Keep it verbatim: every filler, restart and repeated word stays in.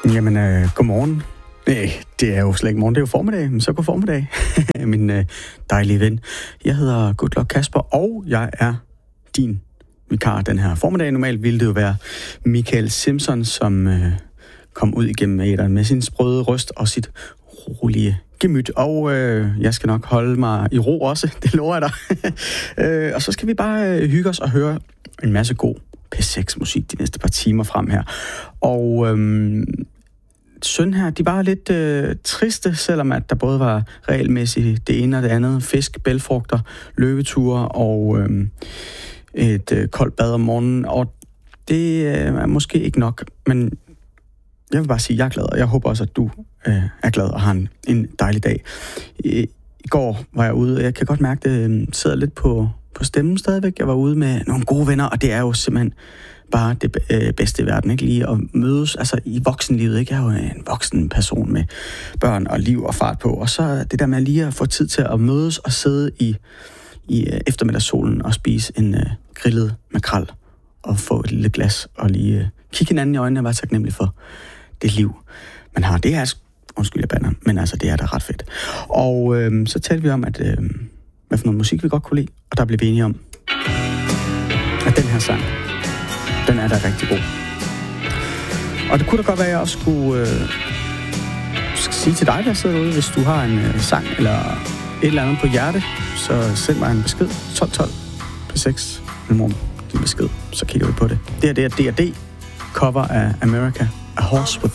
Jamen, øh, godmorgen. Nej, det er jo slet ikke morgen, det er jo formiddag, men så god formiddag, min øh, dejlige ven. Jeg hedder Good Luck Kasper, og jeg er din vikar den her formiddag. Normalt ville det jo være Michael Simpson, som øh, kom ud igennem æteren med sin sprøde røst og sit rolige gemyt. Og øh, jeg skal nok holde mig i ro også, det lover jeg dig. øh, og så skal vi bare øh, hygge os og høre en masse god P seks musik de næste par timer frem her. Og øhm, søn her, de var lidt øh, triste, selvom at der både var regelmæssigt det ene og det andet. Fisk, bælfrugter, løbeture og øhm, et øh, koldt bad om morgenen. Og det øh, er måske ikke nok, men jeg vil bare sige, at jeg er glad, og jeg håber også, at du øh, er glad og har en, en dejlig dag. I, I går var jeg ude, og jeg kan godt mærke, at det øh, sidder lidt på, på stemmen stadigvæk. Jeg var ude med nogle gode venner, og det er jo simpelthen bare det øh, bedste i verden, ikke? Lige at mødes, altså i voksenlivet, ikke? Jeg er jo en voksen person med børn og liv og fart på, og så det der med lige at få tid til at mødes og sidde i, i øh, eftermiddagssolen og spise en øh, grillet makrel og få et lille glas og lige øh, kigge hinanden i øjnene og være taknemmelig for det liv, man har. Det er, undskyld jeg bander, men altså det er da ret fedt. Og øh, så talte vi om, at øh, hvad for noget musik vi godt kunne lide, og der blev vi enige om, at den her sang, den er da rigtig god. Og det kunne da godt være, at jeg også skulle øh, sige til dig, der sidder derude, hvis du har en øh, sang eller et eller andet på hjerte, så send mig en besked. tolv tolv P seks mellemrum din besked, så kigger vi på det. Det her, det er D og D, cover af America, A Horse with